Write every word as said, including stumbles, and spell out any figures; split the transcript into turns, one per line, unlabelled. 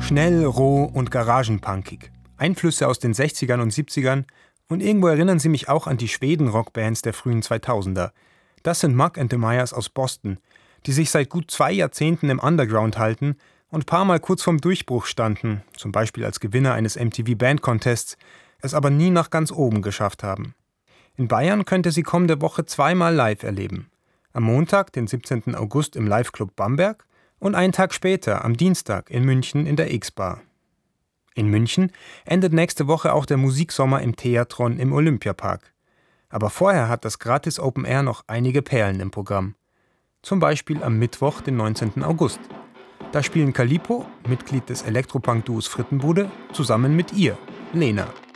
Schnell, roh und garagenpunkig. Einflüsse aus den sechzigern und siebzigern und irgendwo erinnern sie mich auch an die Schweden-Rockbands der frühen zweitausender. Das sind Muck and the Myers aus Boston, die sich seit gut zwei Jahrzehnten im Underground halten und paar Mal kurz vorm Durchbruch standen, zum Beispiel als Gewinner eines M T V Band Contests, es aber nie nach ganz oben geschafft haben. In Bayern könnt ihr sie kommende Woche zweimal live erleben. Am Montag, den siebzehnten August im Live-Club Bamberg und einen Tag später, am Dienstag, in München in der X-Bar. In München endet nächste Woche auch der Musiksommer im Theatron im Olympiapark. Aber vorher hat das Gratis Open Air noch einige Perlen im Programm. Zum Beispiel am Mittwoch, den neunzehnten August. Da spielen Calippo, Mitglied des Elektropunk-Duos Frittenbude, zusammen mit ihr, Lena.